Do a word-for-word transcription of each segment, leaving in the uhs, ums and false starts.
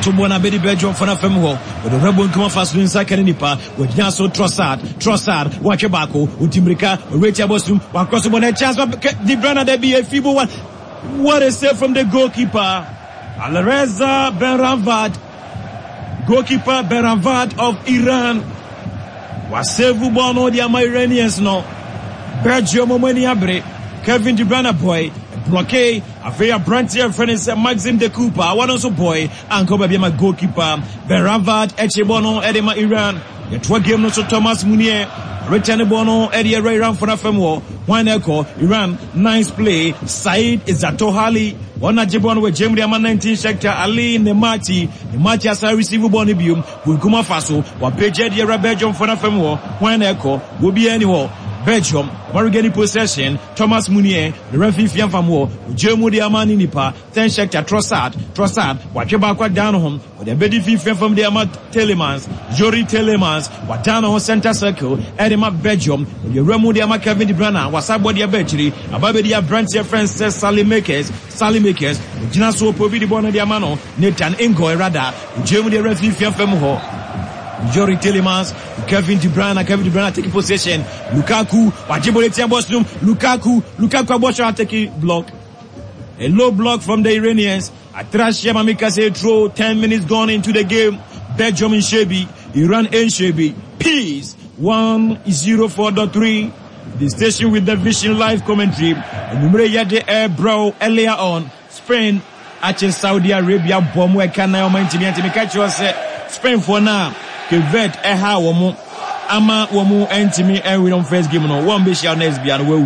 Watubona Bedi Belgium for Femho, with the Rebel come fast in second nipa, with Yaso Trossard, Trossard, Wachebako, Utimrika, Rachel Bostum, across the chance of the Brana there be a feeble one. What a save from the goalkeeper, Alireza Benrahmat, goalkeeper Benrahmat of Iran. Was save Bono the Iranians no. Belgium Momani Abre, Kevin De Bruyne boy. Blockade, Afia Brantier, friend is Maxim De Cooper, one also boy, and Kobe my goalkeeper, Benrahmat, Echebono, Edema Iran, the two game no so Thomas Munier, Return Bono, Eddie Ray Ram for Afemo, one echo, Iran, nice play, Said Izatohali, one Ajibon with Jemri Ama nineteen sector, Ali Nemati, Nemati as I receive Bonibium, Bulkuma Faso, one page Eddie Belgium for Afemo, one echo, will be anywhere. Belgium, Marigani possession, Thomas Munier, the referee Fianfamo, Jemu de Amani Nipa, ten sector, Trossard, Trossard, Wakebakwa down home, with the Bedi from the Amat Telemans, Jory Telemans, Watano center circle, Edema Belgium, with the Remu de Ama Kevin De Bruyne, Wasabodi Abetri, Ababedia Brantier Francis Sally Makers, Sally Makers, Jinaso Povidi Bona de Amano, Nathan Ingo Rada, Jemu de referee Fianfamo. Jory Telemans, Kevin De Bruyne, Kevin De Bruyne taking possession. Lukaku, Wajibole Tiambosnum, Lukaku, Lukaku Abosha taking block. A low block from the Iranians. Atrashia Mamika say throw, ten minutes gone into the game. Belgium in Shebi, Iran in Shebi. Peace, one zero four point three. The station with the Vision live commentary. Numere Yade Air Bro, earlier on. Spain, Ache Saudi Arabia, Bomwe Kana, Omantimi, Antimi, say Spain for now. Kevet eha womu ama womu entimi and we don't first game no one be shall next be and we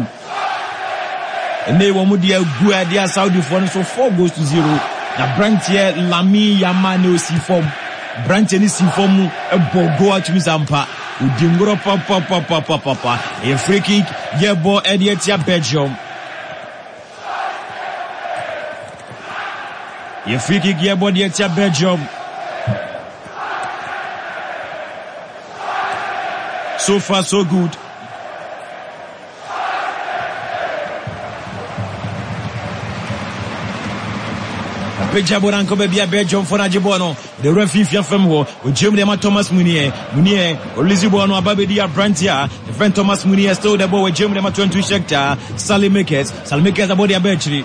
and they womu dia gua dia Saudi for so four goes to zero na Brantier Lami Yamano si form Brantier ni si form e bogo atumi sampa udimgoro pa pa pa pa pa pa pa a free kick yebo Edietia Belgium a free kick yebo Edietia Belgium. So far, so good. Pejaboran Kobebia Belgium for Najibono. The referee Fianfemo, with Jim Thomas Munier, Munier, Olizibono, Ababedia Brantia, the friend Thomas Munier stole the ball with Jim Lema twenty sector, Sally Makers, Sally Makers about their bench.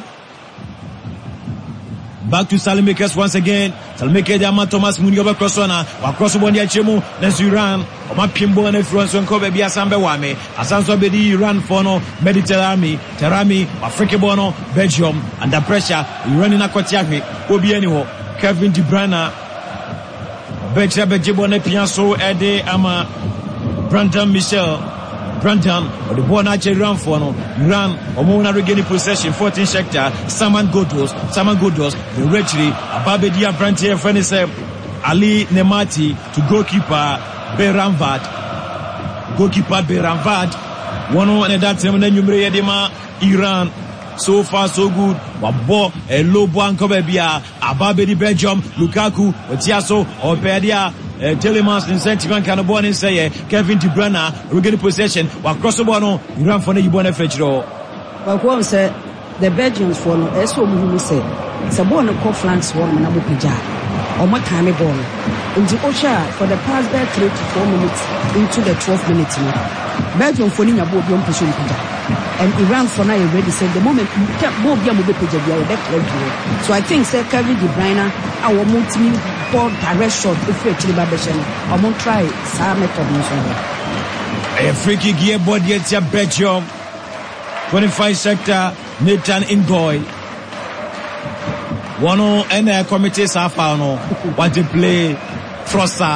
Back to Sally Makers once again. Sally Makers, Ama Thomas Munier over Crossona, or Crossbon Yachemo, then Iran, or Mapimbo and influence on Kobe Biasambe Wame, Asanso Bedi, Iran Fono, Mediterranean, Terami, Africa Bono, Belgium, under pressure, Iran in Akotiaki, Obieniho, Kevin De Bruyne, Belgium, Bejibone Piasso, Ede, Ama, Brandon Michel. Brandon, or the Bonache Iran Fono, Iran, Omona regaining possession, fourteen sector, Saman Godos, Saman Godos, the Retri, Ababedia Brantier, Fenise, Ali Nemati, to goalkeeper Benrahmat, goalkeeper Benrahmat, one on that time, then you may Edema, Iran, so far so good, Wabo, a low one Kobebia, Ababedi Belgium, Lukaku, Otiaso, or Pedia. Uh, Telemans in Sentiment can born in say Kevin De Bruyne regaining possession while Crossbono Iran for the Ibon Fetro. Well, one said the Belgians for no S O M say it's a born of flanks one and Abu Pija or what time a ball in the Osha for the past there three to four minutes into the twelve minutes. Belgium for Nina Bobion Pishun Pija and Iran for now already said the moment you kept Bobian Mubi Pija, so I think say Kevin De Bruyne our multi ball direct shot if we actually babeshen I won't try some method. A free kick here body at Belgium twenty-five sector Nathan Ingoy one and a committee Safano want to play Trossard.